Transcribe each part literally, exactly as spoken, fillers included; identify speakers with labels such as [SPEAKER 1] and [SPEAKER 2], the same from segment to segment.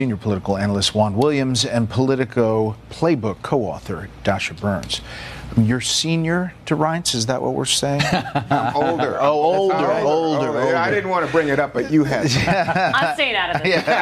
[SPEAKER 1] Senior political analyst Juan Williams and Politico Playbook co-author Dasha Burns. You're senior to Reince, is that what we're saying?
[SPEAKER 2] I'm older.
[SPEAKER 1] Oh, older, older, older.
[SPEAKER 2] older.
[SPEAKER 1] older.
[SPEAKER 2] Yeah, I didn't want to bring it up, but you had.
[SPEAKER 3] I'm staying out of this.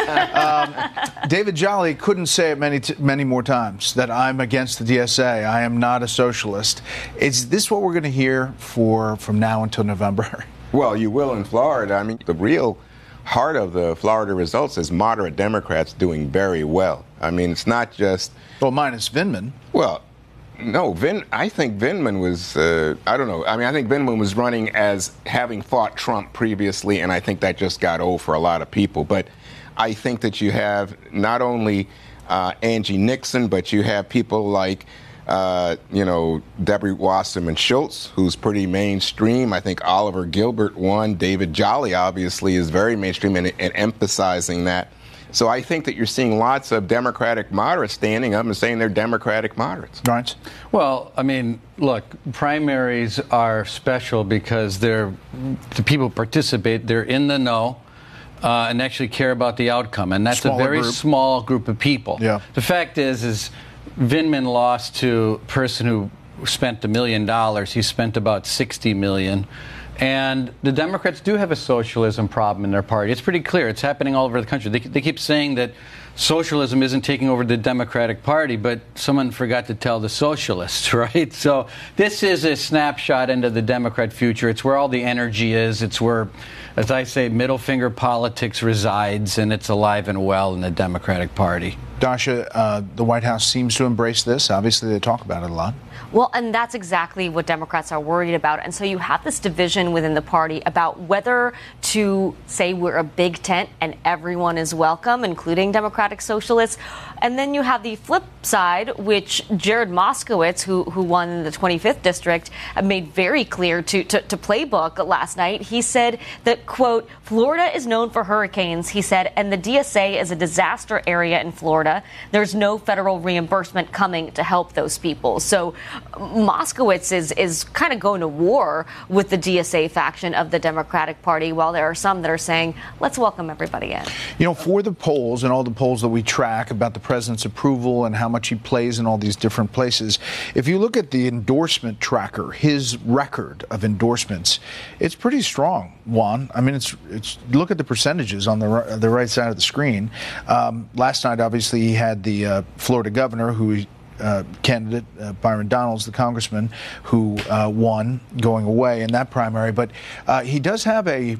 [SPEAKER 1] Yeah. um, David Jolly couldn't say it many, t- many more times that I'm against the D S A. I am not a socialist. Is this what we're going to hear for from now until November?
[SPEAKER 2] Well, you will in Florida. I mean, the real heart of the Florida results is moderate Democrats doing very well. I mean, it's not just...
[SPEAKER 1] Well, minus Vindman.
[SPEAKER 2] Well, no, Vin. I think Vindman was, uh, I don't know. I mean, I think Vindman was running as having fought Trump previously, and I think that just got old for a lot of people. But I think that you have not only uh, Angie Nixon, but you have people like, uh, you know, Debbie Wasserman Schultz, who's pretty mainstream. I think Oliver Gilbert won. David Jolly, obviously, is very mainstream and, and emphasizing that. So I think that you're seeing lots of Democratic moderates standing up and saying they're Democratic moderates.
[SPEAKER 1] Right.
[SPEAKER 4] Well, I mean, look, primaries are special because they're the people who participate, they're in the know uh, and actually care about the outcome. And that's
[SPEAKER 1] Smaller
[SPEAKER 4] a very
[SPEAKER 1] group.
[SPEAKER 4] small group of people.
[SPEAKER 1] Yeah.
[SPEAKER 4] The fact is, is Vindman lost to a person who spent a million dollars. He spent about sixty million dollars. And the Democrats do have a socialism problem in their party. It's pretty clear. It's happening all over the country. They, they keep saying that socialism isn't taking over the Democratic Party, but someone forgot to tell the socialists, right? So this is a snapshot into the Democrat future. It's where all the energy is. It's where, as I say, middle finger politics resides, and it's alive and well in the Democratic Party.
[SPEAKER 1] Dasha, uh, the White House seems to embrace this. Obviously, they talk about it a lot.
[SPEAKER 3] Well, and that's exactly what Democrats are worried about. And so you have this division within the party about whether to say we're a big tent and everyone is welcome, including Democratic socialists. And then you have the flip side, which Jared Moskowitz, who who won the twenty-fifth district, made very clear to, to, to Playbook last night. He said that, quote, Florida is known for hurricanes, he said, and the D S A is a disaster area in Florida. There's no federal reimbursement coming to help those people. So Moskowitz is, is kind of going to war with the D S A faction of the Democratic Party, while there are some that are saying, let's welcome everybody in.
[SPEAKER 1] You know, for the polls and all the polls that we track about the president's approval and how much he plays in all these different places, if you look at the endorsement tracker, his record of endorsements, it's pretty strong, Juan. I mean, it's it's look at the percentages on the the right side of the screen. Um, last night, obviously, he had the uh, Florida governor who. Uh, candidate uh, Byron Donalds, the congressman, who uh, won going away in that primary. But uh, he does have a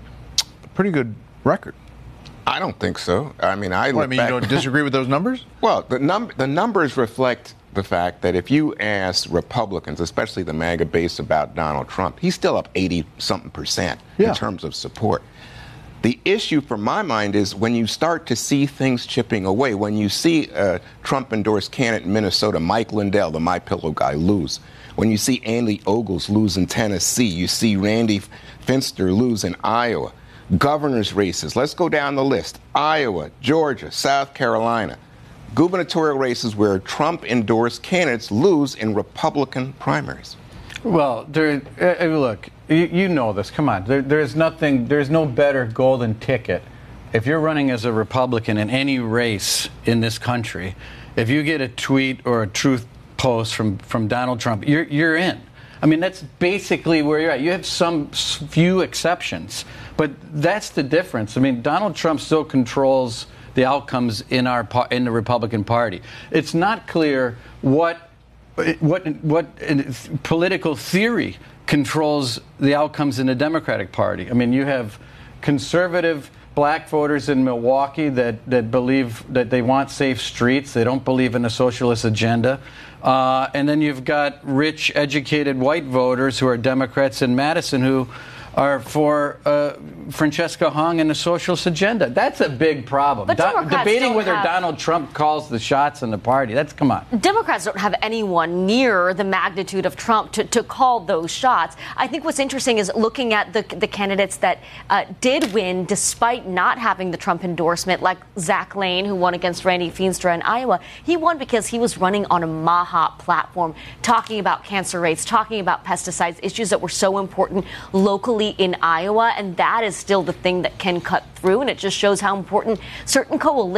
[SPEAKER 1] pretty good record.
[SPEAKER 2] I don't think so. I mean, I.
[SPEAKER 1] Well, I
[SPEAKER 2] look
[SPEAKER 1] mean,
[SPEAKER 2] back-
[SPEAKER 1] you don't disagree with those numbers?
[SPEAKER 2] Well, the num- the numbers reflect the fact that if you ask Republicans, especially the MAGA base, about Donald Trump, he's still up eighty something percent
[SPEAKER 1] Yeah.
[SPEAKER 2] in terms of support. The issue, from my mind, is when you start to see things chipping away, when you see a Trump-endorsed candidate in Minnesota, Mike Lindell, the My Pillow guy, lose. When you see Andy Ogles lose in Tennessee, you see Randy Finster lose in Iowa. Governor's races, let's go down the list. Iowa, Georgia, South Carolina. Gubernatorial races where Trump-endorsed candidates lose in Republican primaries.
[SPEAKER 4] Well, there, uh, look, you, you know this. Come on. There, there's nothing, there's no better golden ticket. If you're running as a Republican in any race in this country, if you get a tweet or a truth post from, from Donald Trump, you're, you're in. I mean, that's basically where you're at. You have some few exceptions, but that's the difference. I mean, Donald Trump still controls the outcomes in our in the Republican Party. It's not clear what what what political theory controls the outcomes in the Democratic Party. I mean, you have conservative black voters in Milwaukee that, that believe that they want safe streets. They don't believe in a socialist agenda. Uh, and then you've got rich, educated white voters who are Democrats in Madison who are for uh, Francesca Hung and the socialist agenda. That's a big problem.
[SPEAKER 3] But
[SPEAKER 4] Do-
[SPEAKER 3] Democrats
[SPEAKER 4] debating
[SPEAKER 3] don't
[SPEAKER 4] whether
[SPEAKER 3] have-
[SPEAKER 4] Donald Trump calls the shots in the party, that's, come on.
[SPEAKER 3] Democrats don't have anyone near the magnitude of Trump to, to call those shots. I think what's interesting is looking at the, the candidates that uh, did win despite not having the Trump endorsement, like Zach Lane, who won against Randy Feenstra in Iowa. He won because he was running on a MAHA platform, talking about cancer rates, talking about pesticides, issues that were so important locally heavily in Iowa, and that is still the thing that can cut through. And it just shows how important certain coalitions